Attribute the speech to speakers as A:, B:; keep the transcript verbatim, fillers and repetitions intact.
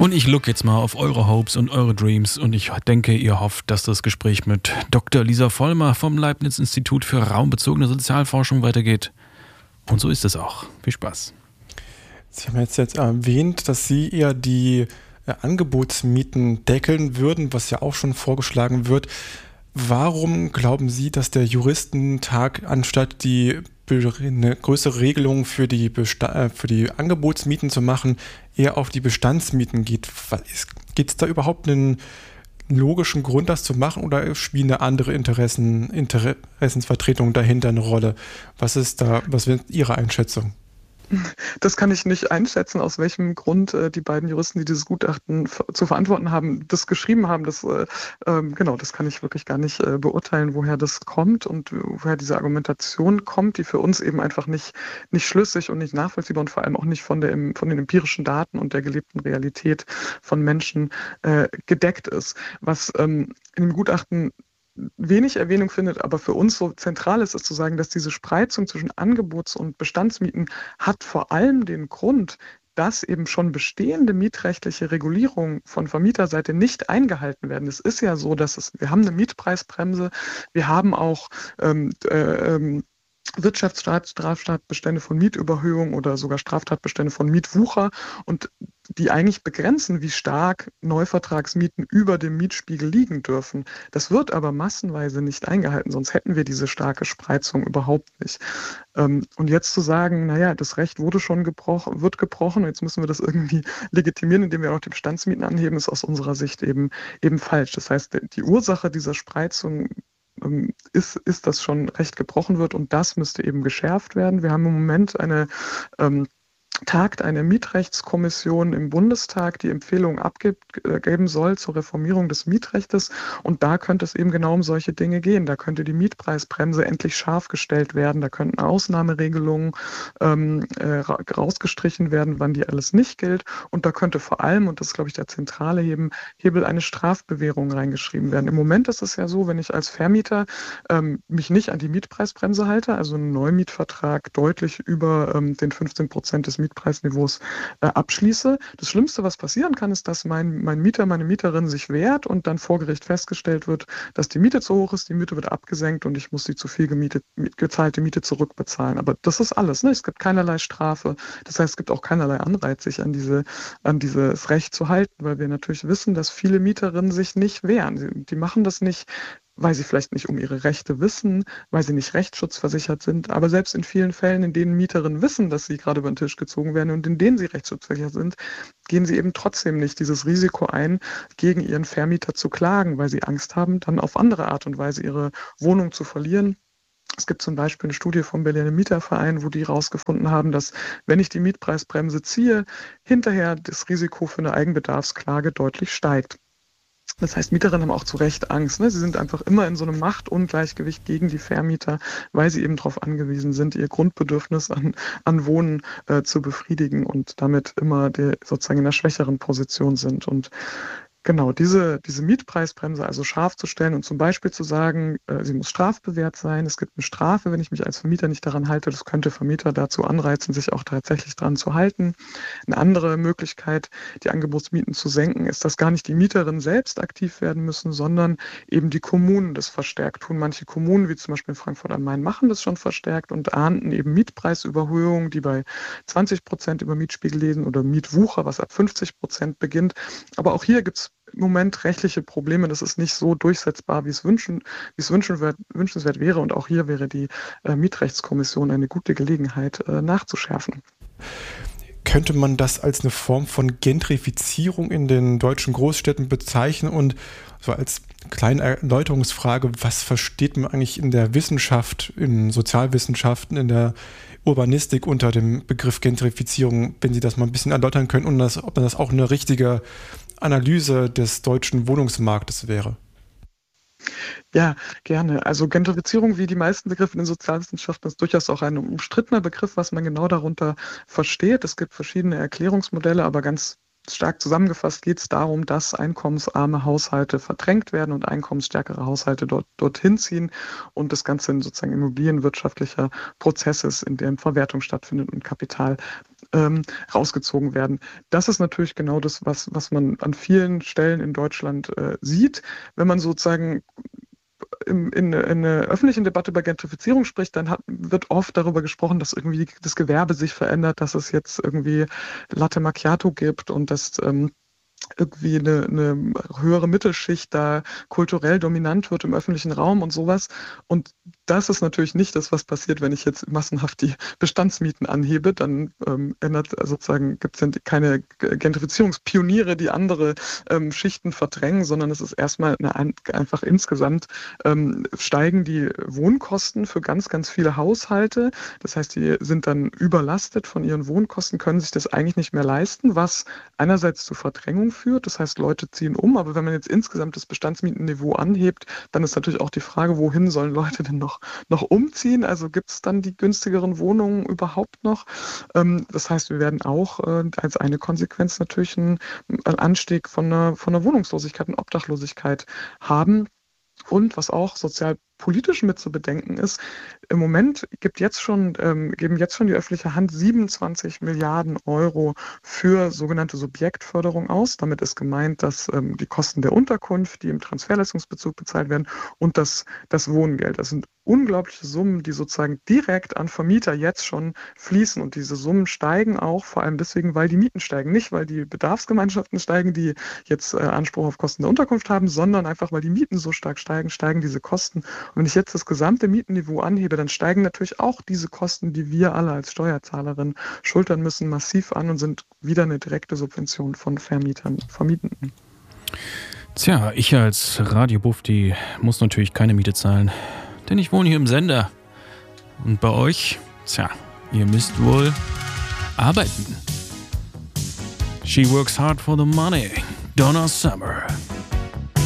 A: Und ich look jetzt mal auf eure Hopes und eure Dreams und ich denke, ihr hofft, dass das Gespräch mit Doktor Lisa Vollmer vom Leibniz-Institut für raumbezogene Sozialforschung weitergeht. Und so ist es auch. Viel Spaß.
B: Sie haben jetzt, jetzt erwähnt, dass Sie eher die äh, Angebotsmieten deckeln würden, was ja auch schon vorgeschlagen wird. Warum glauben Sie, dass der Juristentag anstatt die eine größere Regelung für die, Besta- für die Angebotsmieten zu machen, eher auf die Bestandsmieten geht? Gibt es da überhaupt einen logischen Grund, das zu machen, oder spielen da andere Interessen, Interessensvertretungen dahinter eine Rolle? Was ist da, was ist Ihre Einschätzung?
C: Das kann ich nicht einschätzen, aus welchem Grund äh, die beiden Juristen, die dieses Gutachten f- zu verantworten haben, das geschrieben haben. Das, äh, ähm, genau, das kann ich wirklich gar nicht äh, beurteilen, woher das kommt und woher diese Argumentation kommt, die für uns eben einfach nicht, nicht schlüssig und nicht nachvollziehbar und vor allem auch nicht von, der, von den empirischen Daten und der gelebten Realität von Menschen äh, gedeckt ist. Was ähm, in dem Gutachten wenig Erwähnung findet, aber für uns so zentral ist, ist zu sagen, dass diese Spreizung zwischen Angebots- und Bestandsmieten hat vor allem den Grund, dass eben schon bestehende mietrechtliche Regulierungen von Vermieterseite nicht eingehalten werden. Es ist ja so, dass es, wir haben eine Mietpreisbremse, wir haben auch ähm, äh, ähm, Wirtschaftsstaat, Straftatbestände von Mietüberhöhung oder sogar Straftatbestände von Mietwucher und die eigentlich begrenzen, wie stark Neuvertragsmieten über dem Mietspiegel liegen dürfen. Das wird aber massenweise nicht eingehalten, sonst hätten wir diese starke Spreizung überhaupt nicht. Und jetzt zu sagen, naja, das Recht wurde schon gebrochen, wird gebrochen, jetzt müssen wir das irgendwie legitimieren, indem wir auch die Bestandsmieten anheben, ist aus unserer Sicht eben, eben falsch. Das heißt, die Ursache dieser Spreizung Ist, ist, dass schon Recht gebrochen wird und das müsste eben geschärft werden. Wir haben im Moment eine ähm, tagt eine Mietrechtskommission im Bundestag, die Empfehlungen abgeben soll zur Reformierung des Mietrechtes. Und da könnte es eben genau um solche Dinge gehen. Da könnte die Mietpreisbremse endlich scharf gestellt werden. Da könnten Ausnahmeregelungen ähm, äh, rausgestrichen werden, wann die alles nicht gilt. Und da könnte vor allem, und das ist, glaube ich, der zentrale Hebel, Hebel eine Strafbewährung reingeschrieben werden. Im Moment ist es ja so, wenn ich als Vermieter ähm, mich nicht an die Mietpreisbremse halte, also einen Neumietvertrag deutlich über ähm, den fünfzehn Prozent des Mietpreisniveaus äh, abschließe. Das Schlimmste, was passieren kann, ist, dass mein, mein Mieter, meine Mieterin sich wehrt und dann vor Gericht festgestellt wird, dass die Miete zu hoch ist, die Miete wird abgesenkt und ich muss die zu viel gemietet, gezahlte Miete zurückbezahlen. Aber das ist alles. Ne? Es gibt keinerlei Strafe. Das heißt, es gibt auch keinerlei Anreiz, sich an, diese, an dieses Recht zu halten, weil wir natürlich wissen, dass viele Mieterinnen sich nicht wehren. Sie, die machen das nicht, weil sie vielleicht nicht um ihre Rechte wissen, weil sie nicht rechtsschutzversichert sind. Aber selbst in vielen Fällen, in denen Mieterinnen wissen, dass sie gerade über den Tisch gezogen werden und in denen sie rechtsschutzversichert sind, gehen sie eben trotzdem nicht dieses Risiko ein, gegen ihren Vermieter zu klagen, weil sie Angst haben, dann auf andere Art und Weise ihre Wohnung zu verlieren. Es gibt zum Beispiel eine Studie vom Berliner Mieterverein, wo die herausgefunden haben, dass, wenn ich die Mietpreisbremse ziehe, hinterher das Risiko für eine Eigenbedarfsklage deutlich steigt. Das heißt, Mieterinnen haben auch zu Recht Angst. Ne? Sie sind einfach immer in so einem Machtungleichgewicht gegen die Vermieter, weil sie eben darauf angewiesen sind, ihr Grundbedürfnis an, an Wohnen äh, zu befriedigen und damit immer die, sozusagen in einer schwächeren Position sind. Und genau, diese, diese Mietpreisbremse also scharf zu stellen und zum Beispiel zu sagen, äh, sie muss strafbewehrt sein, es gibt eine Strafe, wenn ich mich als Vermieter nicht daran halte, das könnte Vermieter dazu anreizen, sich auch tatsächlich daran zu halten. Eine andere Möglichkeit, die Angebotsmieten zu senken, ist, dass gar nicht die Mieterinnen selbst aktiv werden müssen, sondern eben die Kommunen das verstärkt tun. Manche Kommunen, wie zum Beispiel in Frankfurt am Main, machen das schon verstärkt und ahnden eben Mietpreisüberhöhungen, die bei zwanzig Prozent über Mietspiegel liegen oder Mietwucher, was ab fünfzig Prozent beginnt. Aber auch hier gibt es im Moment rechtliche Probleme. Das ist nicht so durchsetzbar, wie es, wünschen, wie es wünschenswert, wünschenswert wäre. Und auch hier wäre die äh, Mietrechtskommission eine gute Gelegenheit, äh, nachzuschärfen.
B: Könnte man das als eine Form von Gentrifizierung in den deutschen Großstädten bezeichnen? Und so als kleine Erläuterungsfrage, was versteht man eigentlich in der Wissenschaft, in Sozialwissenschaften, in der Urbanistik unter dem Begriff Gentrifizierung, wenn Sie das mal ein bisschen erläutern können und das, ob das auch eine richtige Analyse des deutschen Wohnungsmarktes wäre?
C: Ja, gerne. Also Gentrifizierung, wie die meisten Begriffe in den Sozialwissenschaften, ist durchaus auch ein umstrittener Begriff, was man genau darunter versteht. Es gibt verschiedene Erklärungsmodelle, aber ganz stark zusammengefasst geht es darum, dass einkommensarme Haushalte verdrängt werden und einkommensstärkere Haushalte dort, dorthin ziehen und das Ganze ein sozusagen immobilienwirtschaftlicher Prozess ist, in dem Verwertung stattfindet und Kapital ähm, rausgezogen werden. Das ist natürlich genau das, was, was man an vielen Stellen in Deutschland äh, sieht. Wenn man sozusagen in, in, in einer öffentlichen Debatte über Gentrifizierung spricht, dann hat, wird oft darüber gesprochen, dass irgendwie das Gewerbe sich verändert, dass es jetzt irgendwie Latte Macchiato gibt und dass ähm, irgendwie eine, eine höhere Mittelschicht da kulturell dominant wird im öffentlichen Raum und sowas. Und das ist natürlich nicht das, was passiert, wenn ich jetzt massenhaft die Bestandsmieten anhebe. Dann ähm, ändert sozusagen gibt es ja keine Gentrifizierungspioniere, die andere ähm, Schichten verdrängen, sondern es ist erstmal eine, einfach insgesamt ähm, steigen die Wohnkosten für ganz, ganz viele Haushalte. Das heißt, die sind dann überlastet von ihren Wohnkosten, können sich das eigentlich nicht mehr leisten, was einerseits zu Verdrängung führt. Das heißt, Leute ziehen um, aber wenn man jetzt insgesamt das Bestandsmietenniveau anhebt, dann ist natürlich auch die Frage, wohin sollen Leute denn noch, noch umziehen? Also gibt es dann die günstigeren Wohnungen überhaupt noch? Ähm, das heißt, wir werden auch äh, als eine Konsequenz natürlich einen, einen Anstieg von einer, von einer Wohnungslosigkeit und Obdachlosigkeit haben. Und was auch sozialpolitisch mit zu bedenken ist, im Moment gibt jetzt schon, ähm, geben jetzt schon die öffentliche Hand siebenundzwanzig Milliarden Euro für sogenannte Subjektförderung aus. Damit ist gemeint, dass ähm, die Kosten der Unterkunft, die im Transferleistungsbezug bezahlt werden, und das, das Wohngeld. Das sind unglaubliche Summen, die sozusagen direkt an Vermieter jetzt schon fließen. Und diese Summen steigen auch vor allem deswegen, weil die Mieten steigen. Nicht, weil die Bedarfsgemeinschaften steigen, die jetzt äh, Anspruch auf Kosten der Unterkunft haben, sondern einfach, weil die Mieten so stark steigen, steigen diese Kosten. Und wenn ich jetzt das gesamte Mietenniveau anhebe, dann steigen natürlich auch diese Kosten, die wir alle als Steuerzahlerinnen schultern müssen, massiv an und sind wieder eine direkte Subvention von Vermietern, Vermietenden.
A: Tja, ich als Radiobufti muss natürlich keine Miete zahlen, denn ich wohne hier im Sender. Und bei euch, tja, ihr müsst wohl arbeiten. She works hard for the money. Donna Summer.